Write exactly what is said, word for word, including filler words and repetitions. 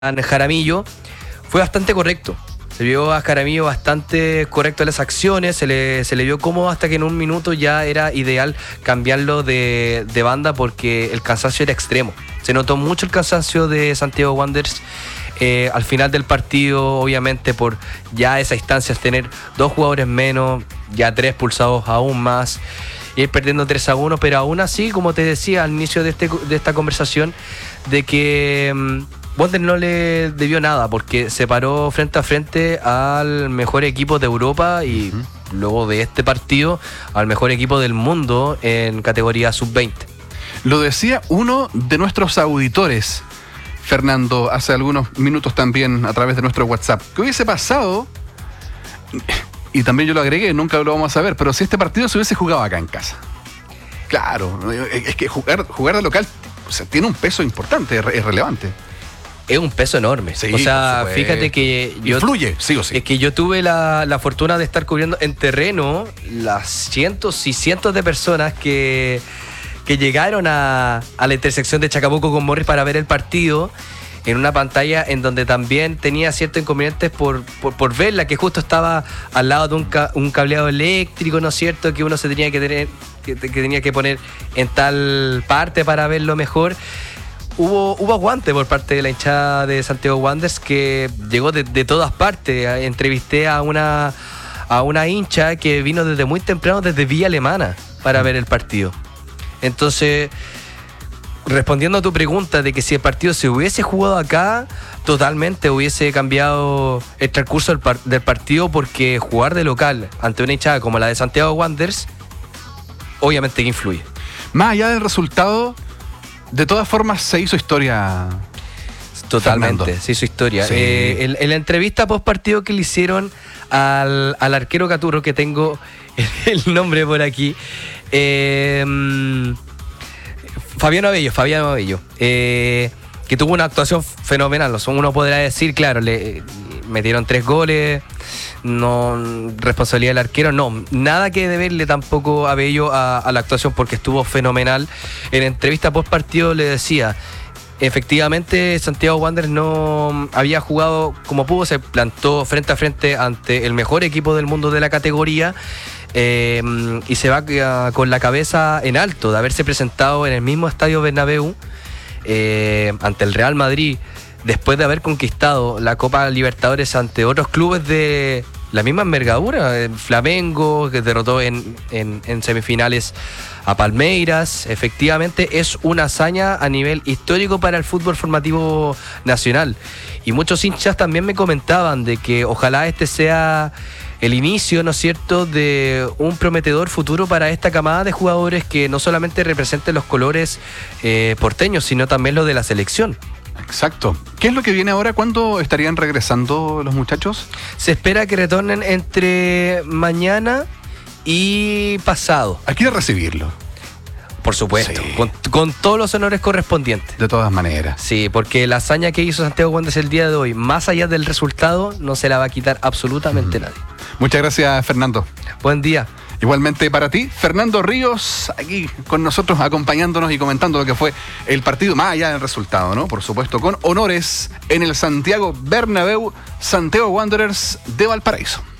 Jaramillo fue bastante correcto. Se vio a Jaramillo bastante correcto en las acciones, se le, se le vio cómodo hasta que en un minuto ya era ideal cambiarlo de, de banda porque el cansancio era extremo. Se notó mucho el cansancio de Santiago Wanderers eh, al final del partido, obviamente por ya esa instancia, tener dos jugadores menos, ya tres expulsados aún más, ir perdiendo tres a uno, pero aún así, como te decía al inicio de, este, de esta conversación, de que um, Wander no le debió nada porque se paró frente a frente al mejor equipo de Europa y uh-huh. luego de este partido al mejor equipo del mundo en categoría sub veinte. Lo decía uno de nuestros auditores, Fernando, hace algunos minutos también a través de nuestro WhatsApp. ¿Qué hubiese pasado? Y también yo lo agregué, nunca lo vamos a saber, pero si este partido se hubiese jugado acá en casa. Claro, es que jugar, jugar de local, o sea, tiene un peso importante, es relevante. Es un peso enorme. Sí, o sea, fíjate que yo... Influye, sí o sí. Es que yo tuve la, la fortuna de estar cubriendo en terreno las cientos y cientos de personas que, que llegaron a, a la intersección de Chacabuco con Morris para ver el partido en una pantalla en donde también tenía ciertos inconvenientes por, por, por verla, que justo estaba al lado de un, ca, un cableado eléctrico, ¿no es cierto?, que uno se tenía que tener, que, que tenía que poner en tal parte para verlo mejor. Hubo, hubo aguante por parte de la hinchada de Santiago Wanderers que llegó de, de todas partes. Entrevisté a una, a una hincha que vino desde muy temprano, desde Villa Alemana, para ver el partido. Entonces, respondiendo a tu pregunta de que si el partido se hubiese jugado acá, totalmente hubiese cambiado el transcurso del, par- del partido, porque jugar de local ante una hinchada como la de Santiago Wanderers, obviamente que influye. Más allá del resultado, de todas formas se hizo historia. Totalmente, Fernando. se hizo historia. Sí. Eh, en, en la entrevista post partido que le hicieron al, al arquero Caturro, que tengo el nombre por aquí, eh, Fabián Abello, Fabián Abello, eh, que tuvo una actuación fenomenal. Uno podrá decir, claro, le metieron tres goles, no responsabilidad del arquero, no, nada que deberle tampoco a Abello a, a la actuación porque estuvo fenomenal. En entrevista post partido le decía, efectivamente Santiago Wanderers no había jugado como pudo, se plantó frente a frente ante el mejor equipo del mundo de la categoría. Eh, y se va uh, con la cabeza en alto de haberse presentado en el mismo estadio Bernabéu eh, ante el Real Madrid, después de haber conquistado la Copa Libertadores ante otros clubes de la misma envergadura. Flamengo, que derrotó en, en, en semifinales a Palmeiras. Efectivamente es una hazaña a nivel histórico para el fútbol formativo nacional, y muchos hinchas también me comentaban de que ojalá este sea el inicio, ¿no es cierto?, de un prometedor futuro para esta camada de jugadores que no solamente representen los colores eh, porteños, sino también los de la selección. Exacto. ¿Qué es lo que viene ahora? ¿Cuándo estarían regresando los muchachos? Se espera que retornen entre mañana y pasado. Hay que ir a recibirlo. Por supuesto, sí. con, con todos los honores correspondientes. De todas maneras. Sí, porque la hazaña que hizo Santiago Wanderers el día de hoy, más allá del resultado, no se la va a quitar absolutamente mm. nadie. Muchas gracias, Fernando. Buen día. Igualmente para ti, Fernando Ríos, aquí con nosotros acompañándonos y comentando lo que fue el partido, más allá del resultado, ¿no? Por supuesto, con honores en el Santiago Bernabéu, Santiago Wanderers de Valparaíso.